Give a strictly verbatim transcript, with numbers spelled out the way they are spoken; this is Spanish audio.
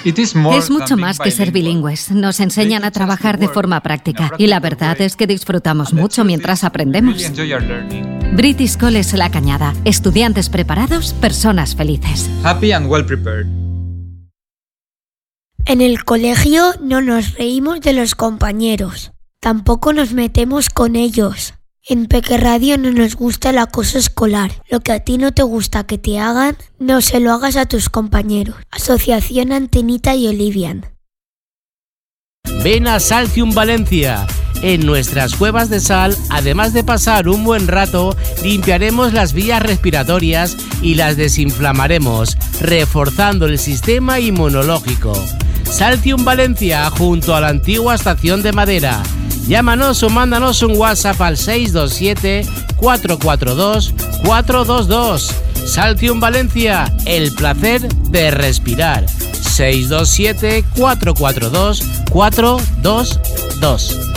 Es mucho más que ser bilingües. Nos enseñan a trabajar de forma práctica y la verdad es que disfrutamos mucho mientras aprendemos. British College La Cañada. Estudiantes preparados, personas felices. Happy and well prepared. En el colegio no nos reímos de los compañeros. Tampoco nos metemos con ellos. En Peque Radio no nos gusta el acoso escolar. Lo que a ti no te gusta que te hagan, no se lo hagas a tus compañeros. Asociación Antenita y Olivian. Ven a Saltium Valencia. En nuestras cuevas de sal, además de pasar un buen rato, limpiaremos las vías respiratorias y las desinflamaremos, reforzando el sistema inmunológico. Saltium Valencia, junto a la antigua estación de Madera. Llámanos o mándanos un WhatsApp al seis dos siete, cuatro cuatro dos, cuatro dos dos. Saltium Valencia, el placer de respirar. seis dos siete, cuatro cuatro dos, cuatro dos dos.